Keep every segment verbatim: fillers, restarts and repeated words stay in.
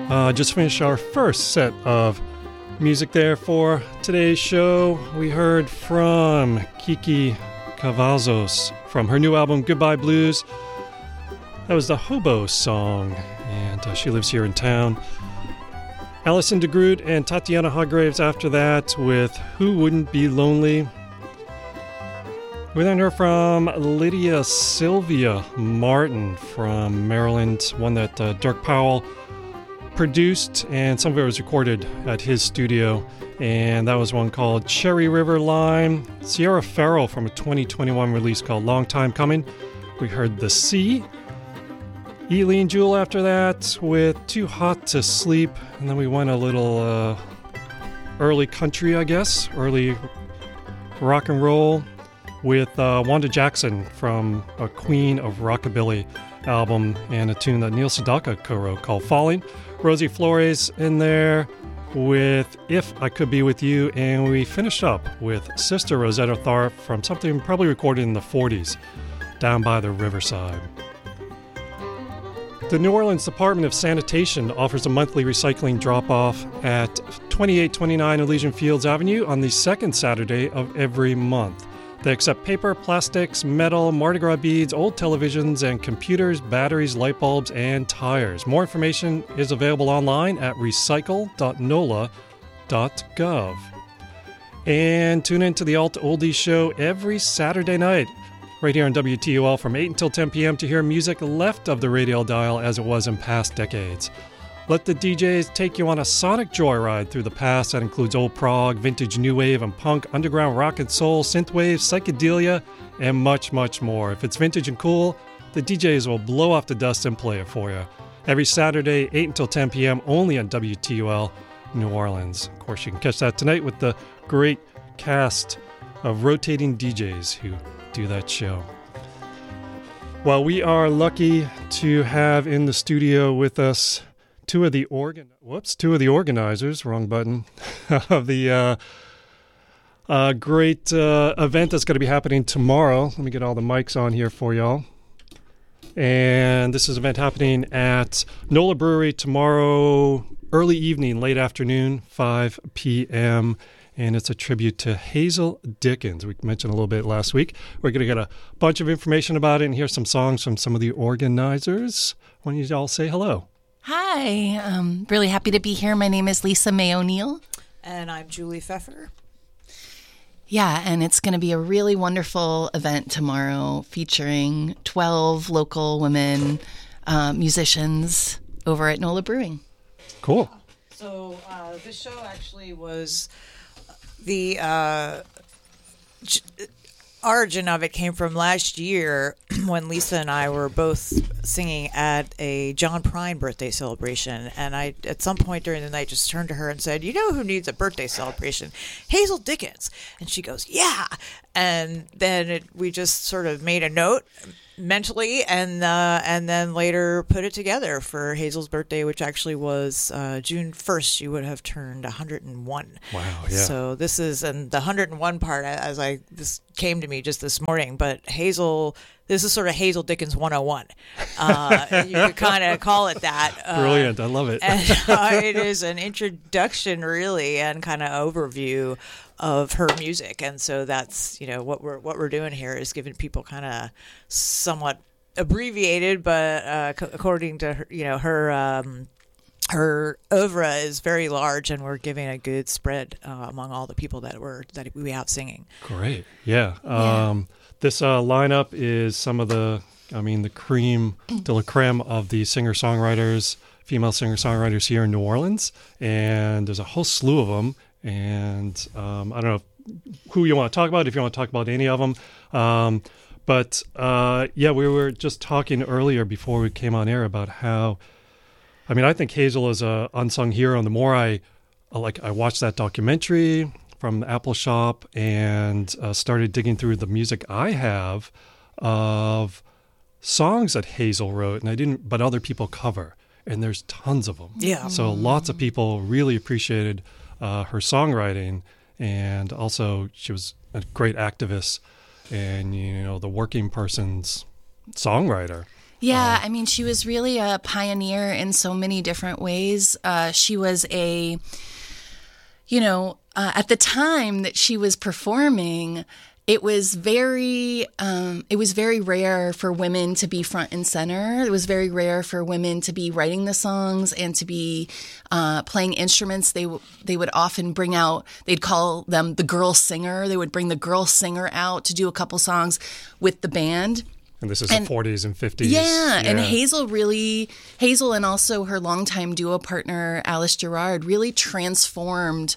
Uh, just finished our first set of music there for today's show. We heard from Kiki Cavazos from her new album Goodbye Blues. That was the Hobo song, and uh, she lives here in town. Alison DeGroot and Tatiana Hargraves after that with Who Wouldn't Be Lonely. We then heard from Lydia Sylvia Martin from Maryland, one that uh, Dirk Powell produced, and some of it was recorded at his studio, and that was one called Cherry River Lime. Sierra Farrell from a twenty twenty-one release called Long Time Coming. We heard The Sea. Eileen Jewell after that with Too Hot to Sleep, and then we went a little uh, early country, I guess, early rock and roll with uh, Wanda Jackson from a Queen of Rockabilly album and a tune that Neil Sedaka co-wrote called Falling. Rosie Flores in there with If I Could Be With You, and we finished up with Sister Rosetta Tharpe from something probably recorded in the forties, Down by the Riverside. The New Orleans Department of Sanitation offers a monthly recycling drop-off at twenty-eight twenty-nine Elysian Fields Avenue on the second Saturday of every month. They accept paper, plastics, metal, Mardi Gras beads, old televisions, and computers, batteries, light bulbs, and tires. More information is available online at recycle dot N O L A dot gov. And tune in to the Alt Oldies Show every Saturday night, right here on W T O L from eight until ten p.m. to hear music left of the radial dial as it was in past decades. Let the D Js take you on a sonic joyride through the past that includes old prog, vintage new wave and punk, underground rock and soul, synthwave, psychedelia, and much, much more. If it's vintage and cool, the D Js will blow off the dust and play it for you. Every Saturday, eight until ten p.m., only on W T O L New Orleans. Of course, you can catch that tonight with the great cast of rotating D Js who do that show. Well, we are lucky to have in the studio with us two of the organ whoops two of the organizers, wrong button, of the uh, uh, great uh, event that's going to be happening tomorrow. Let me get all the mics on here for y'all. And this is an event happening at NOLA Brewery tomorrow, early evening, late afternoon, five p.m., and it's a tribute to Hazel Dickens. We mentioned a little bit last week. We're going to get a bunch of information about it and hear some songs from some of the organizers. Why don't you all say hello? Hi, um, really happy to be here. My name is Lisa May O'Neill. And I'm Julie Pfeffer. Yeah, and it's going to be a really wonderful event tomorrow featuring twelve local women uh, musicians over at NOLA Brewing. Cool. So uh, this show actually was the uh, j- origin of it came from last year when Lisa and I were both singing at a John Prine birthday celebration, and I at some point during the night just turned to her and said, "You know who needs a birthday celebration? Hazel Dickens." And she goes, "Yeah." And then it, we just sort of made a note mentally, and uh, and then later put it together for Hazel's birthday, which actually was uh, June first. She would have turned one hundred one. Wow, yeah. So this is, and the one hundred one part, as I this came to me just this morning, but Hazel, this is sort of Hazel Dickens one oh one. Uh, you could kind of call it that. Uh, Brilliant. I love it. And uh, it is an introduction, really, and kind of overview of her music. And so that's, you know, what we're what we're doing here is giving people kind of somewhat abbreviated, but uh, c- according to her, you know, her um, her oeuvre is very large, and we're giving a good spread uh, among all the people that we're that we have singing. Great. Yeah. Yeah. Um, this uh, lineup is some of the, I mean, the cream de la creme of the singer-songwriters, female singer-songwriters here in New Orleans. And there's a whole slew of them. And um, I don't know who you want to talk about, if you want to talk about any of them. Um, but uh, yeah, we were just talking earlier before we came on air about how, I mean, I think Hazel is a unsung hero. And the more I like, I watched that documentary from the Apple Shop and uh, started digging through the music I have of songs that Hazel wrote, and I didn't, but other people cover, and there's tons of them. Yeah. So lots of people really appreciated uh, her songwriting, and also she was a great activist and, you know, the working person's songwriter. Yeah, I mean, she was really a pioneer in so many different ways. Uh, she was a, you know, uh, at the time that she was performing, it was very, um, it was very rare for women to be front and center. It was very rare for women to be writing the songs and to be uh, playing instruments. They w- they would often bring out, they'd call them the girl singer. They would bring the girl singer out to do a couple songs with the band. And this is And- the forties and fifties. Yeah, and Hazel really, Hazel and also her longtime duo partner, Alice Gerrard, really transformed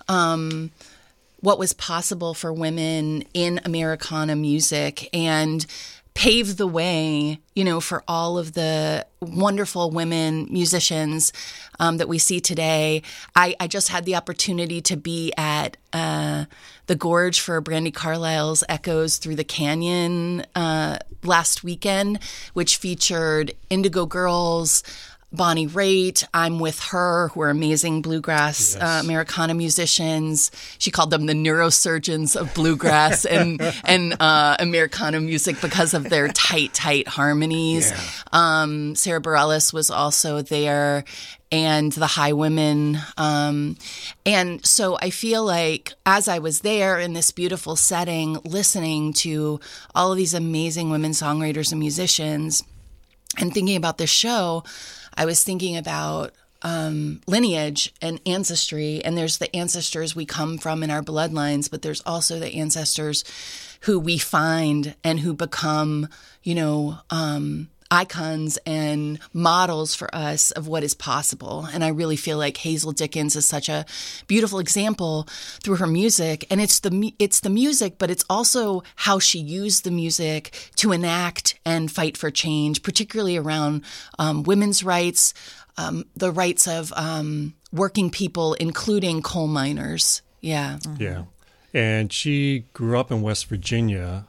um, what was possible for women in Americana music and paved the way, you know, for all of the wonderful women musicians um, that we see today. I, I just had the opportunity to be at uh, the Gorge for Brandi Carlile's Echoes Through the Canyon uh, last weekend, which featured Indigo Girls, Bonnie Raitt, I'm With Her, who are amazing bluegrass Yes. uh, Americana musicians. She called them the neurosurgeons of bluegrass and and uh, Americana music because of their tight, tight harmonies. Yeah. Um, Sarah Bareilles was also there, and the High Women. Um, and so I feel like as I was there in this beautiful setting, listening to all of these amazing women songwriters and musicians, and thinking about this show, I was thinking about um, lineage and ancestry. And there's the ancestors we come from in our bloodlines, but there's also the ancestors who we find and who become, you know, um, icons and models for us of what is possible. And I really feel like Hazel Dickens is such a beautiful example through her music. And it's the mu- it's the music, but it's also how she used the music to enact and fight for change, particularly around um, women's rights, um, the rights of um, working people, including coal miners. Yeah. Yeah. And she grew up in West Virginia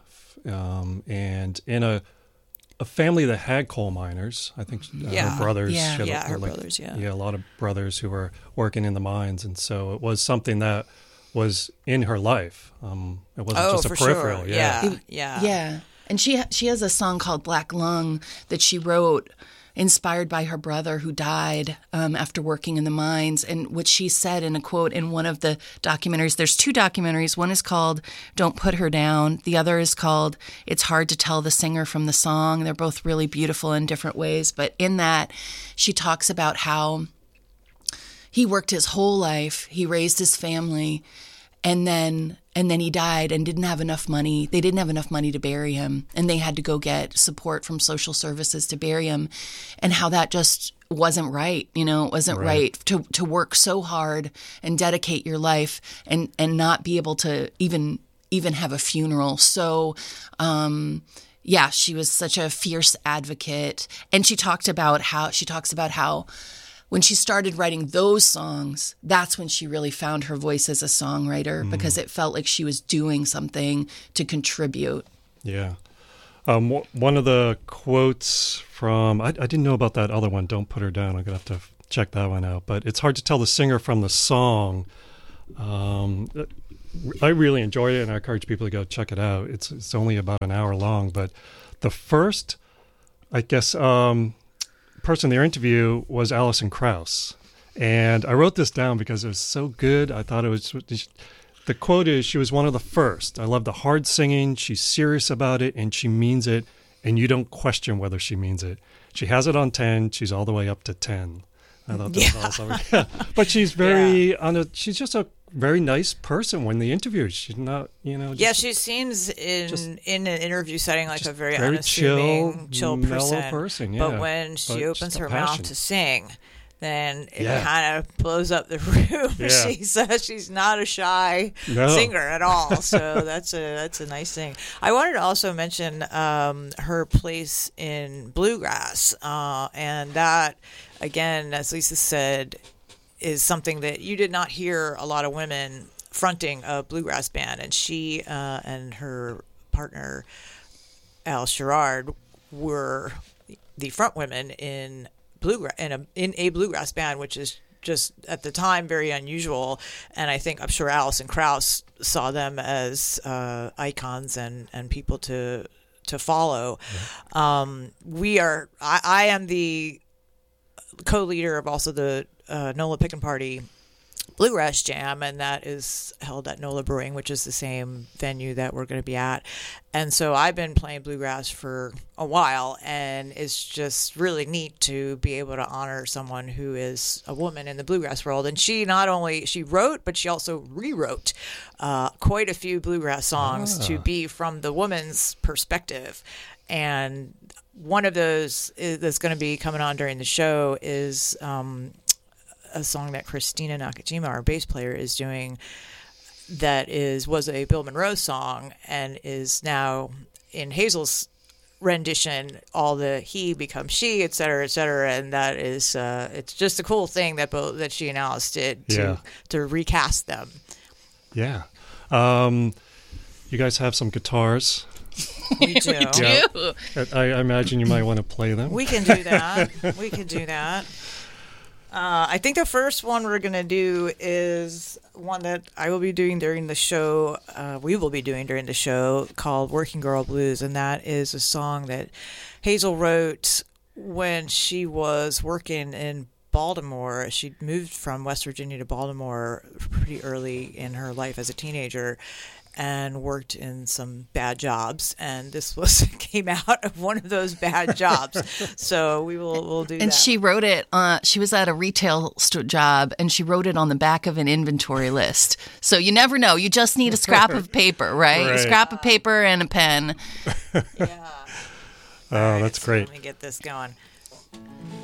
um, and in a a family that had coal miners. I think uh, Yeah. her brothers. Yeah. she had, Yeah, her like, brothers, yeah. Yeah, a lot of brothers who were working in the mines. And so it was something that was in her life. Um, it wasn't Oh, just a for peripheral. sure. Yeah. Yeah. Yeah. Yeah. And she she has a song called Black Lung that she wrote inspired by her brother who died um, after working in the mines, and what she said in a quote in one of the documentaries. There's two documentaries. One is called Don't Put Her Down. The other is called It's Hard to Tell the Singer from the Song. They're both really beautiful in different ways. But in that, she talks about how he worked his whole life. He raised his family. And then and then he died and didn't have enough money. They didn't have enough money to bury him, and they had to go get support from social services to bury him, and how that just wasn't right. You know, it wasn't right, Right. to to work so hard and dedicate your life and and not be able to even even have a funeral. So, um, yeah, she was such a fierce advocate, and she talked about how she talks about how. When she started writing those songs, that's when she really found her voice as a songwriter because it felt like she was doing something to contribute. Yeah. Um, w- one of the quotes from, I, I didn't know about that other one, Don't Put Her Down. I'm going to have to f- check that one out. But it's hard to tell the singer from the song. Um, I really enjoyed it, and I encourage people to go check it out. It's, it's only about an hour long. But the first, I guess, um, person in their interview was Alison Krauss. And I wrote this down because it was so good. I thought it was, the quote is, she was one of the first. I love the hard singing. She's serious about it and she means it. And you don't question whether she means it. She has it on ten. She's all the way up to ten. I thought that Yeah. was awesome. Yeah. But she's very, on a, she's just a very nice person when they interview her. She's not, you know. Just, Yeah, she seems in just- in an interview setting like a very, very unassuming, chill, mellow person. person, yeah. But when she But opens just a her mouth passion. to sing, then it Yeah. kind of blows up the room. Yeah. She's uh, she's not a shy No. singer at all, so that's a that's a nice thing. I wanted to also mention um, her place in bluegrass, uh, and that again, as Lisa said, is something that you did not hear a lot of women fronting a bluegrass band, and she uh, and her partner Alice Gerrard were the front women in bluegrass in a in a bluegrass band, which is just at the time very unusual. And I think I'm sure Alison Krauss saw them as uh, icons and, and people to to follow. Mm-hmm. Um, we are. I, I am the co-leader of also the uh, NOLA Pickin' Party Bluegrass Jam, and that is held at NOLA Brewing, which is the same venue that we're going to be at. And so I've been playing bluegrass for a while, and it's just really neat to be able to honor someone who is a woman in the bluegrass world. And she not only she wrote, but she also rewrote uh, quite a few bluegrass songs ah. to be from the woman's perspective. And one of those is, that's going to be coming on during the show is um, a song that Christina Nakajima, our bass player, is doing that is was a Bill Monroe song and is now in Hazel's rendition, all the he becomes she, et cetera, et cetera. And that is, uh, it's just a cool thing that both, that she and Alice did to, yeah. to recast them. Yeah. Um, you guys have some guitars. We do. we do. Yeah. I, I imagine you might want to play them. We can do that. we can do that. Uh, I think the first one we're going to do is one that I will be doing during the show. Uh, we will be doing during the show called Working Girl Blues. And that is a song that Hazel wrote when she was working in Baltimore. She moved from West Virginia to Baltimore pretty early in her life as a teenager and worked in some bad jobs, and this was came out of one of those bad jobs. So we will we'll do and that. And she wrote it. Uh, she was at a retail st- job, and she wrote it on the back of an inventory list. So you never know. You just need a scrap of paper, right? right. A scrap of paper and a pen. Yeah. Oh, right, that's so great. Let me get this going.